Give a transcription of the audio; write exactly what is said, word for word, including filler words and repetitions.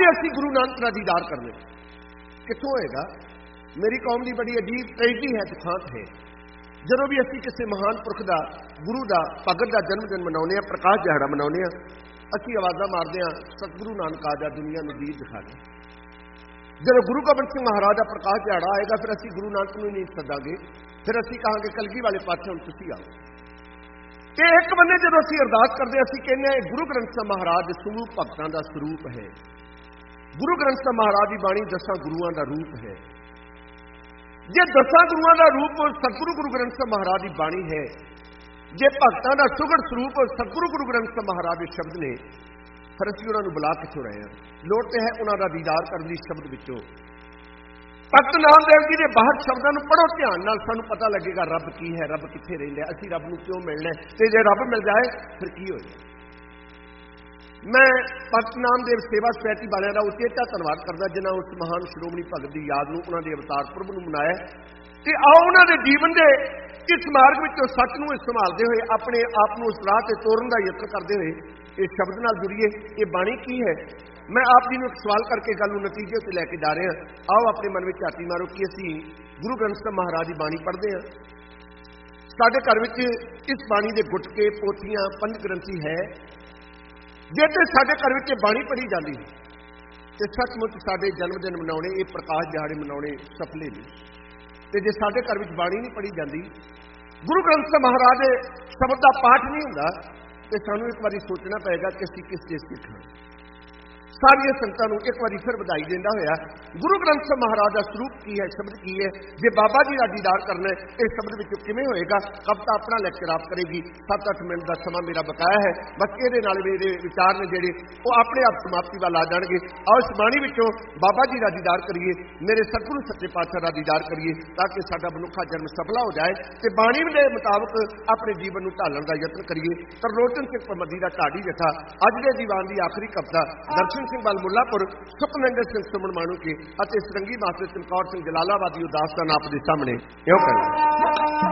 असीं गुरु नानक दा दीदार करने कित्थों होएगा? मेरी कौम की बड़ी अजीब ट्रेजडी है, दुखांत है। जदों भी असीं किसी महान पुरख का, गुरु का, भगत का जन्म दिन मनाउने, प्रकाश दिहाड़ा मनाउने, असीं आवाज़ां मारदे हां, सतगुरु नानक आ जा, दुनिया नूं दीन दिखा दे। जदों गुरु गोबिंद सिंह महाराज का प्रकाश दिहाड़ा आएगा, फिर असीं गुरु नानक नूं नहीं सदांगे, फिर असीं कहांगे कलगी वाले पातशाह हुण तुसीं आओ। ते एक बन्ने जदों असीं अरदास करदे, असीं कहने आ गुरु ग्रंथ साहिब महाराज समूह भगतां दा स्वरूप है। गुरु ग्रंथ साहिब महाराज की बाणी दसां गुरुआं दा रूप है। जे दसां गुरुआं दा रूप सतगुरु गुरु ग्रंथ साहिब महाराज की बाणी है, जे भगतां दा सुगढ़ स्वरूप सतगुरु गुरु ग्रंथ साहिब महाराज के शब्द ने, फिर असीं उन्हां नूं बुला कित्थों रहे हैं? लोड़ ते है उन्हां दा दीदार करन दी शब्द विचों। भगत नामदेव जी के बाहर शब्दों को पढ़ो ध्यान नाल, सानूं पता लगेगा रब की है, रब कित्थे रहिंदा है, असीं रब नूं क्यों मिलना है, ते जे रब मिल जाए फिर की होएगा? मैं भगत नामदेव सेवा सोसायटी वालियां दा उचेचा धन्नवाद करदा जिन्हां उस महान श्रोमणी भगत की याद नूं, उन्हां दे अवतार पुरब नूं मनाया। ते आओ उन्हां दे जीवन दे इस मार्ग विचों सच नूं संभालदे होए, अपने आप नूं उस राह ते तोरन दा यतन करदे होए इस शब्द नाल जुड़िए। ये बाणी की है? मैं आप जी नूं एक सवाल करके गल नूं नतीजे ते लैके जा रहा। आओ अपने मन में झाती मारो कि असीं गुरु ग्रंथ साहिब महाराज की बाणी पढ़दे हां। साडे घर विच इस बाणी दे गुटके, पोथियां, पंज ग्रंथी है। जे ते साडे घर विच बाणी पढ़ी जाती तो सचमुच साडे जन्मदिन मनाने, ये प्रकाश दिहाड़े मनाने सफले ने। ते जे साडे घर विच बाणी नहीं पढ़ी जाती, गुरु ग्रंथ साहिब महाराज दे शब्द का पाठ नहीं हुंदा, तो सानूं एक बारी सोचना पएगा कि असीं किस चीज़ सिख हां। सारिया संगतां नूं एक बारी फिर बधाई देंदा होया, गुरु ग्रंथ साहिब महाराज का स्वरूप की है, शब्द की है। जे बाबा जी का दीदार करना है, इस शब्द विचों किवें होएगा? कविता अपना लैक्चर आप करेगी। सत्त अठ मिनट का समा मेरा बकाया है, बस ये मेरे विचार ने जेडे वो अपने आप समाप्ति वाल आ जाएंगे। आओ इस बाणी विचों बाबा जी का दीदार करिए, मेरे सतगुरु सच्चे पातशाह का दीदार करिए, ताकि साडा मनुखा जन्म सफला हो जाए ते बाणी के मुताबिक अपने जीवन को ढालण का यत्न करिए। तरलोचन सिंह परमदी का ढाडी जथा अज के दीवान की आखिरी कविता दर्शन सिंह वाल मुल्लापुर, सुखमनिंदर सिंह सुमन माणू के, सरंगी मास्टर चमकौर सिंह जलालाबादी उदास का नाप के सामने क्यों करना।